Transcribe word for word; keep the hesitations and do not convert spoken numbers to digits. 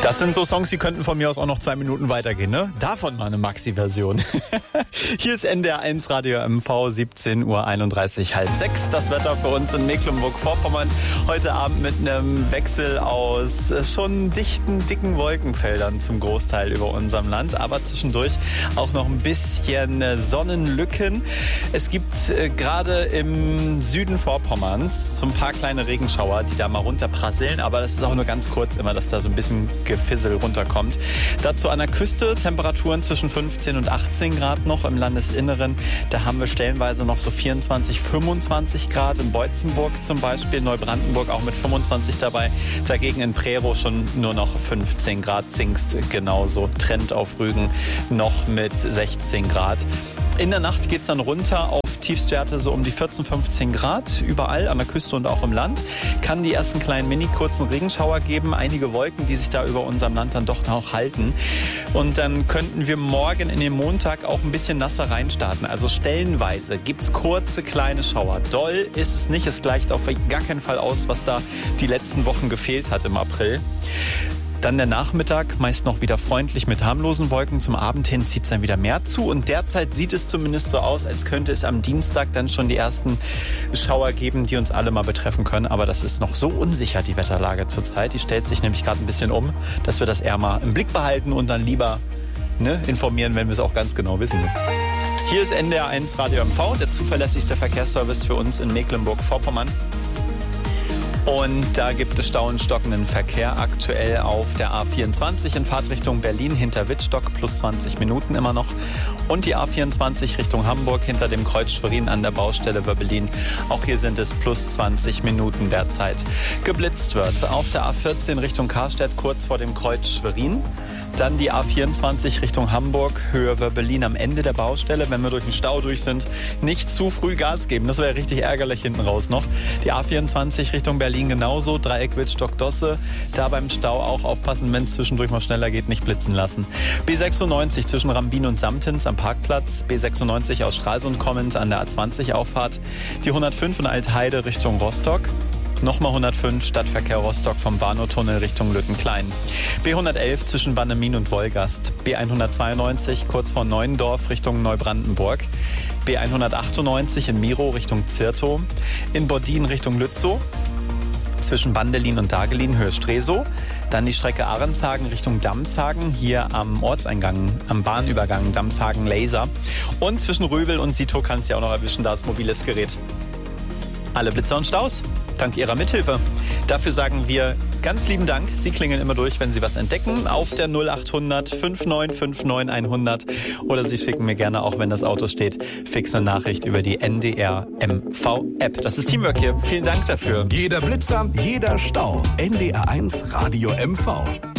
Das sind so Songs, die könnten von mir aus auch noch zwei Minuten weitergehen, ne? Davon mal eine Maxi-Version. Hier ist N D R eins Radio M V, siebzehn Uhr einunddreißig, halb sechs. Das Wetter für uns in Mecklenburg-Vorpommern. Heute Abend mit einem Wechsel aus schon dichten, dicken Wolkenfeldern zum Großteil über unserem Land. Aber zwischendurch auch noch ein bisschen Sonnenlücken. Es gibt äh, gerade im Süden Vorpommerns so ein paar kleine Regenschauer, die da mal runterprasseln. Aber das ist auch nur ganz kurz immer, dass da so ein bisschen Gefissel runterkommt. Dazu an der Küste Temperaturen zwischen fünfzehn und achtzehn Grad noch im Landesinneren. Da haben wir stellenweise noch so vierundzwanzig, fünfundzwanzig Grad. In Beutzenburg zum Beispiel, Neubrandenburg auch mit fünfundzwanzig dabei. Dagegen in Prerow schon nur noch fünfzehn Grad. Zingst genauso. Trend auf Rügen noch mit sechzehn Grad. In der Nacht geht es dann runter auf Tiefstwerte so um die vierzehn, fünfzehn Grad. Überall an der Küste und auch im Land. Kann die ersten kleinen mini kurzen Regenschauer geben. Einige Wolken, die sich da über unserem Land dann doch noch halten. Und dann könnten wir morgen in den Montag auch ein bisschen nasser reinstarten. Also stellenweise gibt es kurze kleine Schauer. Doll ist es nicht. Es gleicht auf gar keinen Fall aus, was da die letzten Wochen gefehlt hat im April. Dann der Nachmittag, meist noch wieder freundlich mit harmlosen Wolken. Zum Abend hin zieht es dann wieder mehr zu. Und derzeit sieht es zumindest so aus, als könnte es am Dienstag dann schon die ersten Schauer geben, die uns alle mal betreffen können. Aber das ist noch so unsicher, die Wetterlage zurzeit. Die stellt sich nämlich gerade ein bisschen um, dass wir das eher mal im Blick behalten und dann lieber ne, informieren, wenn wir es auch ganz genau wissen. Hier ist N D R eins Radio M V, der zuverlässigste Verkehrsservice für uns in Mecklenburg-Vorpommern. Und da gibt es Stau und stockenden Verkehr aktuell auf der A vierundzwanzig in Fahrtrichtung Berlin hinter Wittstock plus zwanzig Minuten immer noch. Und die A vierundzwanzig Richtung Hamburg hinter dem Kreuz Schwerin an der Baustelle Wöbbelin. Auch hier sind es plus zwanzig Minuten derzeit. Geblitzt wird auf der A vierzehn Richtung Karstedt kurz vor dem Kreuz Schwerin. Dann die A vierundzwanzig Richtung Hamburg, Höhe Wöbbelin am Ende der Baustelle. Wenn wir durch den Stau durch sind, nicht zu früh Gas geben. Das wäre richtig ärgerlich hinten raus noch. Die A vierundzwanzig Richtung Berlin genauso. Dreieck Wittstock-Dosse. Da beim Stau auch aufpassen, wenn es zwischendurch mal schneller geht, nicht blitzen lassen. B sechsundneunzig zwischen Rambin und Samtens am Parkplatz. B sechsundneunzig aus Stralsund kommend an der A zwanzig Auffahrt. Die hundertfünf in Altheide Richtung Rostock. Nochmal hundertfünf Stadtverkehr Rostock vom Warnow-Tunnel Richtung Lückenklein. B hundertelf zwischen Bannemin und Wolgast. B hundertzweiundneunzig kurz vor Neuendorf Richtung Neubrandenburg. B hundertachtundneunzig in Miro Richtung Zirtow. In Bordin Richtung Lützow. Zwischen Bandelin und Dagelin Höhe Stresow. Dann die Strecke Ahrenshagen Richtung Damshagen, hier am Ortseingang, am Bahnübergang Damshagen-Laser. Und zwischen Röbel und Sito kann es ja auch noch erwischen, da ist mobiles Gerät. Alle Blitzer und Staus, dank Ihrer Mithilfe. Dafür sagen wir ganz lieben Dank. Sie klingeln immer durch, wenn Sie was entdecken, auf der null achthundert neunundfünfzig neunundfünfzig hundert. Oder Sie schicken mir gerne, auch wenn das Auto steht, fix eine Nachricht über die N D R M V-App. Das ist Teamwork hier. Vielen Dank dafür. Jeder Blitzer, jeder Stau. N D R eins Radio M V.